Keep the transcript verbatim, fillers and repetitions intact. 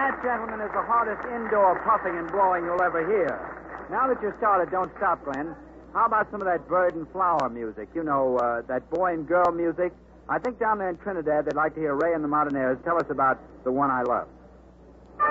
that, gentlemen, is the hardest indoor puffing and blowing you'll ever hear. Now that you're started, don't stop, Glenn. How about some of that bird and flower music? You know, uh, that boy and girl music? I think down there in Trinidad they'd like to hear Ray and the Martinez tell us about The One I Love.